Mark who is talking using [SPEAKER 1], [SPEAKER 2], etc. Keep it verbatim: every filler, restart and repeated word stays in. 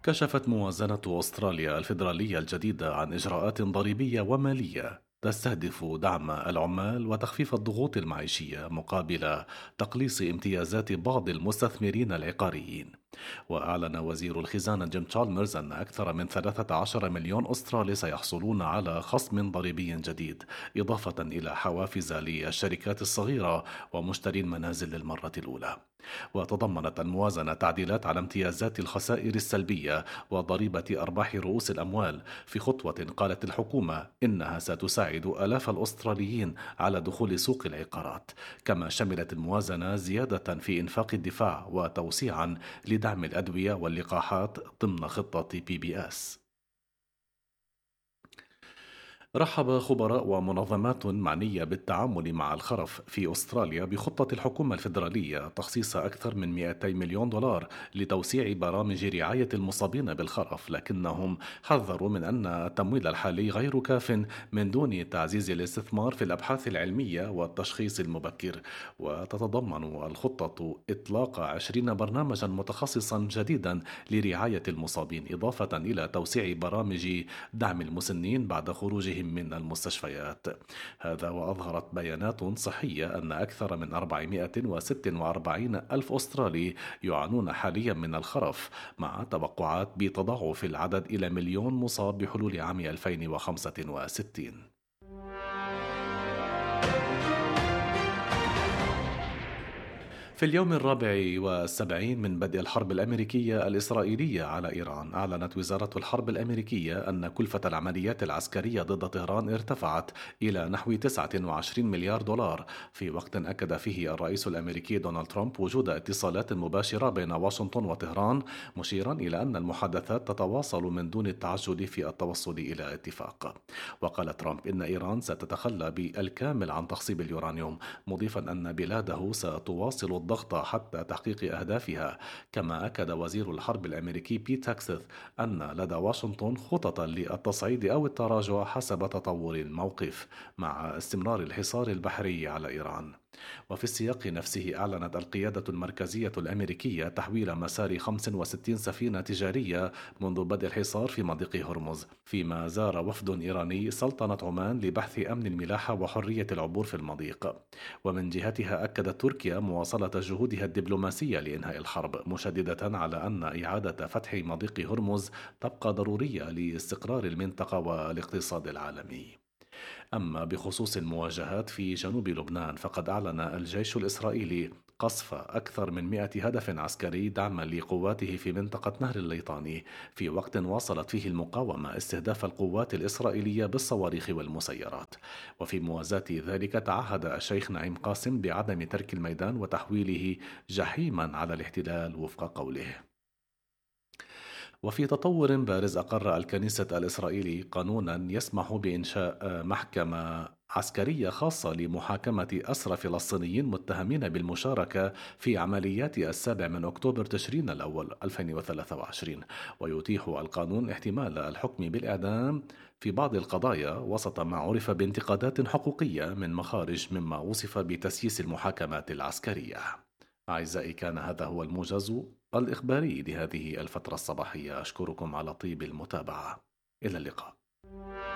[SPEAKER 1] كشفت موازنة أستراليا الفيدرالية الجديدة عن إجراءات ضريبية ومالية تستهدف دعم العمال وتخفيف الضغوط المعيشية مقابل تقليص امتيازات بعض المستثمرين العقاريين. وأعلن وزير الخزانة جيم تشالمرز أن أكثر من ثلاثة عشر مليون أسترالي سيحصلون على خصم ضريبي جديد، إضافة إلى حوافز للشركات الصغيرة ومشتري المنازل للمرة الأولى. وتضمنت الموازنة تعديلات على امتيازات الخسائر السلبية وضريبة أرباح رؤوس الأموال، في خطوة قالت الحكومة إنها ستساعد آلاف الأستراليين على دخول سوق العقارات. كما شملت الموازنة زيادة في إنفاق الدفاع وتوسيعا لدعم الأدوية واللقاحات ضمن خطة بي بي إس. رحب خبراء ومنظمات معنية بالتعامل مع الخرف في أستراليا بخطة الحكومة الفيدرالية تخصيص أكثر من مئتي مليون دولار لتوسيع برامج رعاية المصابين بالخرف، لكنهم حذروا من أن التمويل الحالي غير كاف من دون تعزيز الاستثمار في الأبحاث العلمية والتشخيص المبكر. وتتضمن الخطة إطلاق عشرين برنامجا متخصصا جديدا لرعاية المصابين، إضافة إلى توسيع برامج دعم المسنين بعد خروجهم من المستشفيات. هذا وأظهرت بيانات صحية أن أكثر من أربعمئة وستة وأربعين ألف أسترالي يعانون حاليا من الخرف، مع توقعات بتضاعف العدد إلى مليون مصاب بحلول عام ألفين وخمسة وستين. في اليوم الرابع والسبعين من بدء الحرب الأمريكية الإسرائيلية على إيران، أعلنت وزارة الحرب الأمريكية أن كلفة العمليات العسكرية ضد طهران ارتفعت إلى نحو تسعة وعشرين مليار دولار، في وقت أكد فيه الرئيس الأمريكي دونالد ترامب وجود اتصالات مباشرة بين واشنطن وطهران، مشيرا إلى أن المحادثات تتواصل من دون التعجل في التوصل إلى اتفاق. وقال ترامب إن إيران ستتخلى بالكامل عن تخصيب اليورانيوم، مضيفا أن بلاده ستواصل الضغط حتى تحقيق أهدافها. كما أكد وزير الحرب الأمريكي بيت هكسث أن لدى واشنطن خططا للتصعيد أو التراجع حسب تطور الموقف، مع استمرار الحصار البحري على إيران. وفي السياق نفسه، أعلنت القيادة المركزية الأمريكية تحويل مسار خمس وستين سفينة تجارية منذ بدء الحصار في مضيق هرمز، فيما زار وفد إيراني سلطنة عمان لبحث أمن الملاحة وحرية العبور في المضيق. ومن جهتها أكدت تركيا مواصلة جهودها الدبلوماسية لإنهاء الحرب، مشددة على أن إعادة فتح مضيق هرمز تبقى ضرورية لاستقرار المنطقة والاقتصاد العالمي. أما بخصوص المواجهات في جنوب لبنان، فقد أعلن الجيش الإسرائيلي قصف أكثر من مئة هدف عسكري دعما لقواته في منطقة نهر الليطاني، في وقت واصلت فيه المقاومة استهداف القوات الإسرائيلية بالصواريخ والمسيرات. وفي موازاة ذلك، تعهد الشيخ نعيم قاسم بعدم ترك الميدان وتحويله جحيما على الاحتلال وفق قوله. وفي تطور بارز، أقر الكنيسة الإسرائيلي قانونا يسمح بإنشاء محكمة عسكرية خاصة لمحاكمة أسرى فلسطينيين متهمين بالمشاركة في عمليات السابع من أكتوبر تشرين الأول ألفين وثلاثة وعشرين. ويتيح القانون احتمال الحكم بالإعدام في بعض القضايا، وسط ما عرف بانتقادات حقوقية من مخارج مما وصف بتسييس المحاكمات العسكرية. أعزائي، كان هذا هو الموجز الإخباري لهذه الفترة الصباحية. أشكركم على طيب المتابعة. إلى اللقاء.